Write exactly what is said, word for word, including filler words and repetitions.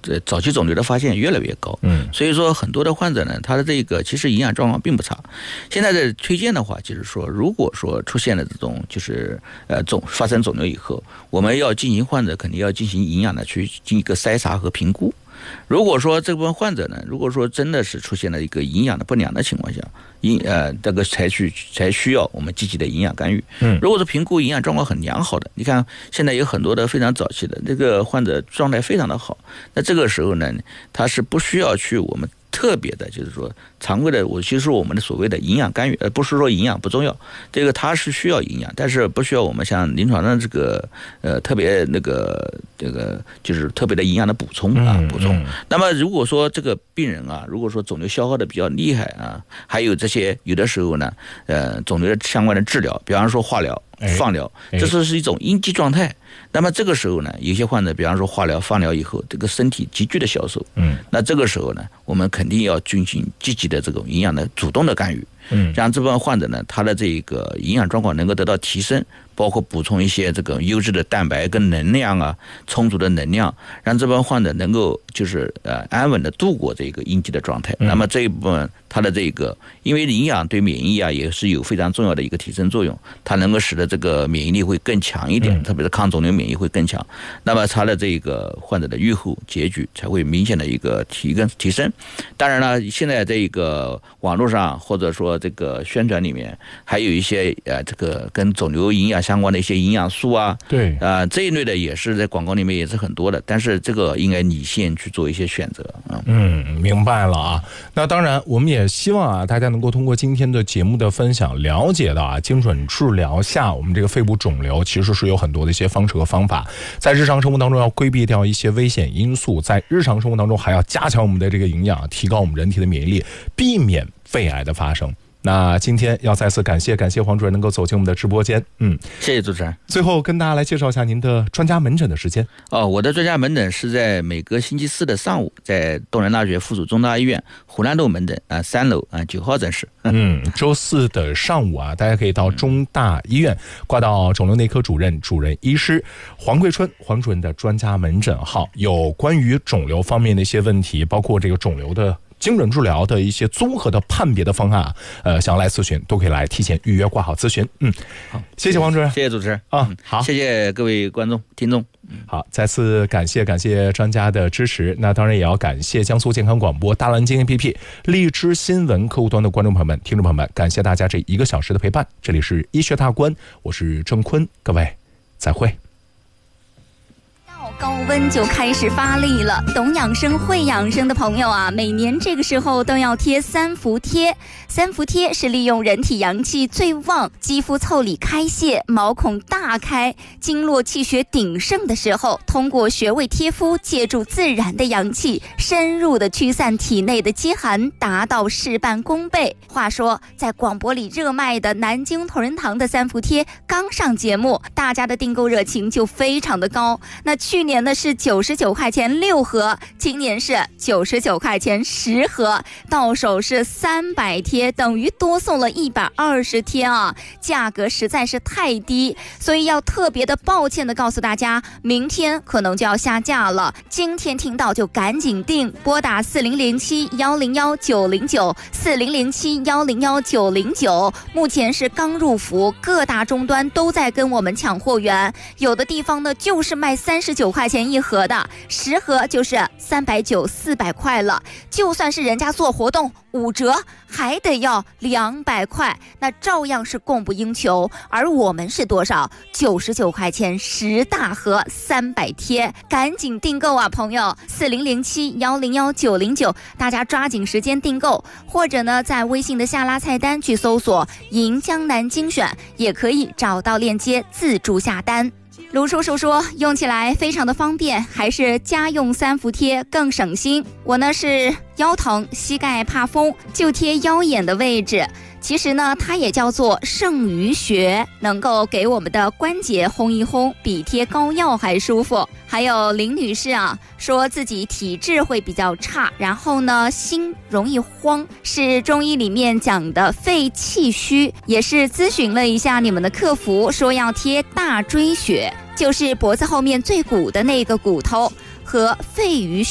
早期肿瘤的发现越来越高，嗯，所以说很多的患者呢，他的这个其实营养状况并不差。现在的推荐的话，就是说，如果说出现了这种就是呃肿发生肿瘤以后，我们要进行患者肯定要进行营养的去进行一个筛查和评估。如果说这部分患者呢，如果说真的是出现了一个营养的不良的情况下，营呃这个才去才需要我们积极的营养干预。嗯，如果是评估营养状况很良好的，你看现在有很多的非常早期的这个患者状态非常的好，那这个时候呢，他是不需要去我们特别的，就是说常规的，我其实我们的所谓的营养干预，而不是说营养不重要，这个它是需要营养，但是不需要我们像临床上这个呃特别那个这个就是特别的营养的补充啊补充。那么如果说这个病人啊，如果说肿瘤消耗的比较厉害啊，还有这些有的时候呢，呃肿瘤的相关的治疗，比方说化疗、放疗，这是是一种应激状态。那么这个时候呢，有些患者，比方说化疗、放疗以后，这个身体急剧的消瘦，嗯，那这个时候呢，我们肯定要进行积极的这种营养的主动的干预，嗯，让这部分患者呢，他的这个营养状况能够得到提升，包括补充一些这个优质的蛋白跟能量啊，充足的能量，让这部分患者能够就是呃安稳的度过这个应激的状态。嗯、那么这一部分他的这个，因为营养对免疫啊也是有非常重要的一个提升作用，它能够使得这个免疫力会更强一点，嗯、特别是抗肿瘤免疫会更强。那么他的这个患者的预后结局才会明显的一个提跟提升。当然了，现在这个网络上或者说这个宣传里面还有一些呃这个跟肿瘤营养相关的一些营养素啊，对啊、呃、这一类的也是在广告里面也是很多的，但是这个应该理性去做一些选择啊。 嗯，明白了啊。那当然，我们也希望啊大家能够通过今天的节目的分享，了解到啊精准治疗下我们这个肺部肿瘤其实是有很多的一些方式和方法，在日常生活当中要规避掉一些危险因素，在日常生活当中还要加强我们的这个营养，提高我们人体的免疫力，避免肺癌的发生。那今天要再次感谢感谢黄主任能够走进我们的直播间，嗯， 谢谢主持人。 最后跟大家来介绍一下您的专家门诊的时间。 哦，我的专家门诊是在每个星期四的上午，在东南大学附属中大医院湖南路门诊啊三楼啊九号诊室。 嗯，周四的上午啊，大家可以到中大医院挂到肿瘤内科主任主任医师黄桂春黄主任的专家门诊号，有关于肿瘤方面的一些问题，包括这个肿瘤的精准治疗的一些综合的判别的方案啊，呃，想要来咨询都可以来提前预约挂号咨询。嗯，好，谢谢黄主任， 谢谢主持人啊，好， 谢谢各位观众听众。 好，再次感谢感谢专家的支持，那当然也要感谢江苏健康广播、大蓝鲸 A P P、荔枝新闻客户端的观众朋友们、听众朋友们，感谢大家这一个小时的陪伴。这里是医学大观，我是郑坤，各位再会。 高温就开始发力了，懂养生会养生的朋友啊，每年这个时候都要贴三伏贴。三伏贴是利用人体阳气最旺，肌肤腠理开泄，毛孔大开，经络气血鼎盛的时候，通过穴位贴敷，借助自然的阳气，深入的驱散体内的积寒，达到事半功倍。话说，在广播里热卖的南京同仁堂的三伏贴刚上节目，大家的订购热情就非常的高。那去年呢是九十九块钱六盒，今年是九十九块钱十盒，到手是三百贴，等于多送了一百二十贴啊！价格实在是太低，所以要特别的抱歉的告诉大家，明天可能就要下架了。今天听到就赶紧订，拨打四零零七幺零幺九零九四零零七幺零幺九零九。目前是刚入伏，各大终端都在跟我们抢货源，有的地方呢就是卖三十九块钱一盒的，十盒就是三百九四百块了。就算是人家做活动五折，还得要两百块，那照样是供不应求。而我们是多少？九十九块钱十大盒，三百贴，赶紧订购啊，朋友！四零零七幺零幺九零九，大家抓紧时间订购，或者呢，在微信的下拉菜单去搜索“银江南精选”，也可以找到链接自助下单。卢叔叔说用起来非常的方便，还是家用三伏贴更省心。我呢是腰疼膝盖怕风，就贴腰眼的位置，其实呢它也叫做肾俞穴，能够给我们的关节烘一烘，比贴膏药还舒服。还有林女士啊，说自己体质会比较差，然后呢心容易慌，是中医里面讲的肺气虚，也是咨询了一下你们的客服，说要贴大椎穴，就是脖子后面最骨的那个骨头，和肺俞